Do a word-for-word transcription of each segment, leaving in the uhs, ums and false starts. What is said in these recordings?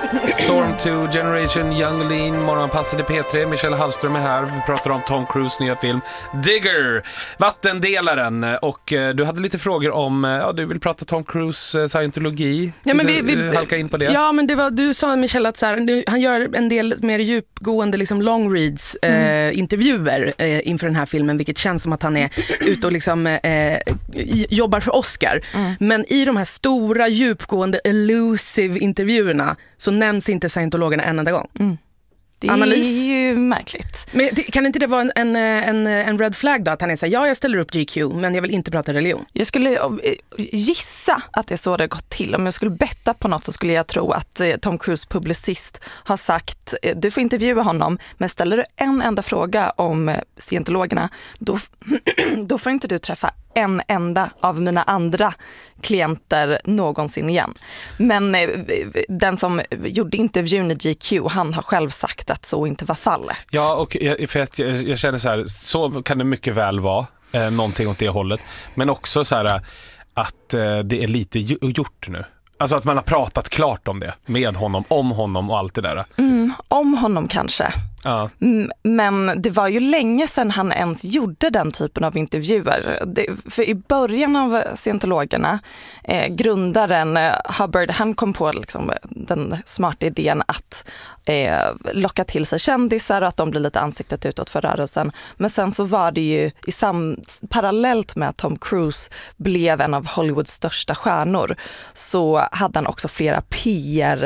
Storm two, Generation Young Lean, morgonpassade P tre. Michelle Hallström är här. Vi pratar om Tom Cruise nya film Digger, vattendelaren. Och eh, du hade lite frågor om, ja, du vill prata Tom Cruise eh, scientologi. Ja, men vi, vi halka in på det. Ja, men det var, du sa Michelle att så här, nu, han gör en del mer djupgående liksom long reads eh, mm. intervjuer eh, inför den här filmen, vilket känns som att han är ute och liksom eh, jobbar för Oscar. Mm. Men i de här stora, djupgående, elusive intervjuerna så nämns inte scientologerna en enda gång. Mm. Det Analys. är ju märkligt. Men kan inte det vara en, en, en, en red flag då? Att han är så här, ja, jag ställer upp G Q, men jag vill inte prata religion. Jag skulle gissa att det är så det har gått till. Om jag skulle betta på något så skulle jag tro att Tom Cruise publicist har sagt, du får intervjua honom, men ställer du en enda fråga om scientologerna, då, då får inte du träffa en enda av mina andra klienter någonsin igen. Men eh, den som gjorde intervjun i G Q, han har själv sagt att så inte var fallet. Ja, och jag, för att jag, jag känner så här, så kan det mycket väl vara, eh, någonting åt det hållet. Men också så här att eh, det är lite gjort nu. Alltså att man har pratat klart om det, med honom, om honom och allt det där. Mm, om honom kanske. Ja. Men det var ju länge sedan han ens gjorde den typen av intervjuer. Det, för i början av scientologerna, eh, grundaren eh, Hubbard, han kom på liksom den smarta idén att eh, locka till sig kändisar och att de blir lite ansiktet utåt för rörelsen. Men sen så var det ju i sam, parallellt med att Tom Cruise blev en av Hollywoods största stjärnor, så hade han också flera P R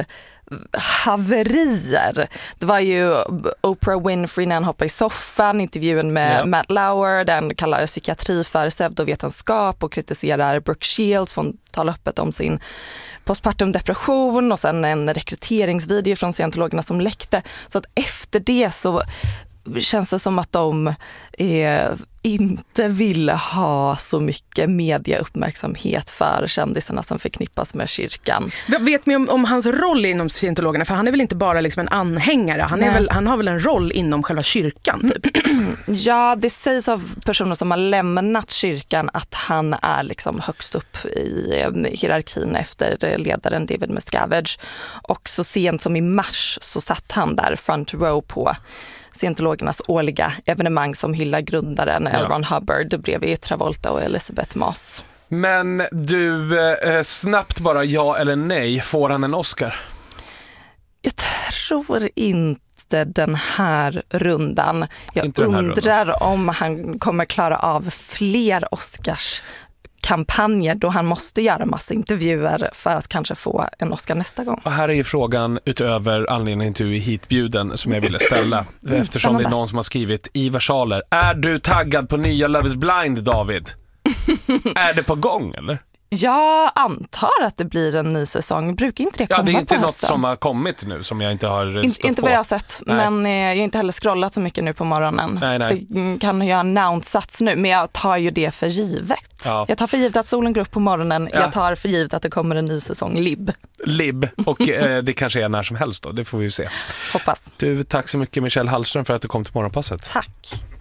haverier. Det var ju Oprah Winfrey när han hoppade i soffan, intervjun med yeah. Matt Lauer, den kallar psykiatri för pseudovetenskap och kritiserar Brooke Shields för att tala öppet om sin postpartum depression, och sen en rekryteringsvideo från scientologerna som läckte. Så att efter det så känns det som att de eh, inte ville ha så mycket mediauppmärksamhet för kändisarna som förknippas med kyrkan. Vet ni om, om hans roll inom scientologerna? För han är väl inte bara liksom en anhängare, han, är väl, han har väl en roll inom själva kyrkan typ? Ja, det sägs av personer som har lämnat kyrkan att han är liksom högst upp i hierarkin efter ledaren David Miscavige. Och så sent som i mars så satt han där front row på scientologernas årliga evenemang som hyllar grundaren L. Ron Hubbard bredvid Travolta och Elizabeth Moss. Men du, eh, snabbt bara ja eller nej, får han en Oscar? Jag tror inte den här rundan. Jag inte den här undrar rundan. om han kommer klara av fler Oscars kampanjer då han måste göra massa intervjuer för att kanske få en Oscar nästa gång. Och här är ju frågan utöver anledningen till du är hitbjuden som jag ville ställa. Mm, eftersom spännande. Det är någon som har skrivit i versaler. Är du taggad på nya Love is Blind, David? Är det på gång, eller? Jag antar att det blir en ny säsong. Brukar inte det komma på Ja, det är inte något hösten? som har kommit nu som jag inte har In, stött Inte på. vad jag har sett, nej. Men eh, jag har inte heller scrollat så mycket nu på morgonen. Nej, nej. Det kan ju ha annonsats nu, men jag tar ju det för givet. Ja. Jag tar för givet att solen går upp på morgonen. Ja. Jag tar för givet att det kommer en ny säsong Lib. Lib, och eh, det kanske är när som helst då. Det får vi ju se. Hoppas. Du, tack så mycket Michelle Hallström för att du kom till Morgonpasset. Tack.